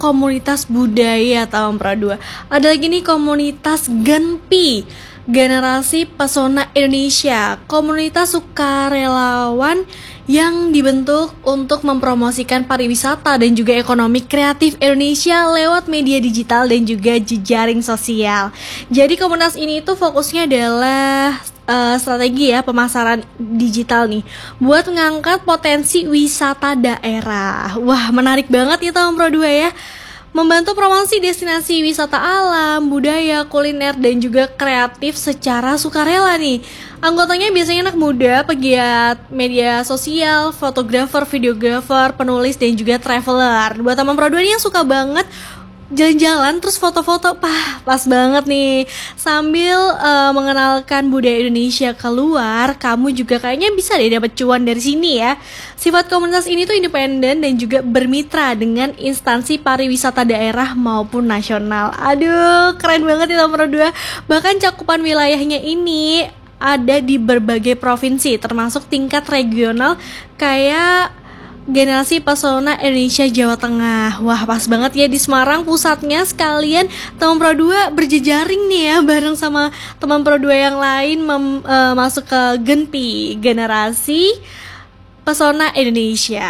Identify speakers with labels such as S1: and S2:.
S1: komunitas budaya tahun Pro 2. Ada lagi nih komunitas Genpi, Generasi Pesona Indonesia, komunitas sukarelawan yang dibentuk untuk mempromosikan pariwisata dan juga ekonomi kreatif Indonesia lewat media digital dan juga jejaring sosial. Jadi komunitas ini tuh fokusnya adalah strategi ya pemasaran digital nih buat mengangkat potensi wisata daerah. Wah, menarik banget ya tahun Pro 2 ya. Membantu promosi destinasi wisata alam, budaya, kuliner, dan juga kreatif secara sukarela nih. Anggotanya biasanya anak muda, pegiat media sosial, fotografer, videografer, penulis, dan juga traveler. Buat teman Pro 2 nih yang suka banget jalan-jalan terus foto-foto, pas banget nih. Sambil mengenalkan budaya Indonesia keluar, kamu juga kayaknya bisa deh dapat cuan dari sini ya. Sifat komunitas ini tuh independen dan juga bermitra dengan instansi pariwisata daerah maupun nasional. Aduh, keren banget ya nomor 2. Bahkan cakupan wilayahnya ini ada di berbagai provinsi, termasuk tingkat regional kayak Generasi Pesona Indonesia Jawa Tengah. Wah, pas banget ya di Semarang pusatnya, sekalian teman Pro 2 berjejaring nih ya bareng sama teman Pro 2 yang lain masuk ke Genpi, Generasi Pesona Indonesia.